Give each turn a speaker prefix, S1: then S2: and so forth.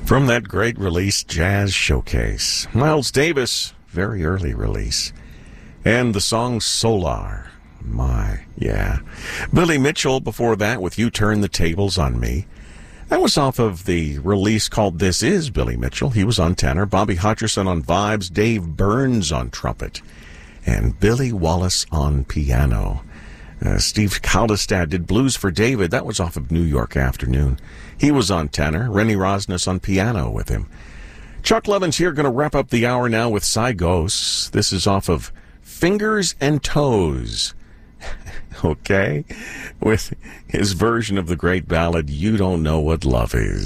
S1: From that great release, Jazz Showcase. Miles Davis, very early release. And the song Solar. My, yeah. Billy Mitchell before that with You Turn the Tables on Me. That was off of the release called This Is Billy Mitchell. He was on tenor. Bobby Hutcherson on vibes. Dave Burns on trumpet. And Billy Wallace on piano. Steve Kaldestad did Blues for David. That was off of New York Afternoon. He was on tenor. Rennie Rosnes on piano with him. Chuck Levin's here, going to wrap up the hour now with Sygos. This is off of Fingers and Toes. Okay? With his version of the great ballad, You Don't Know What Love Is.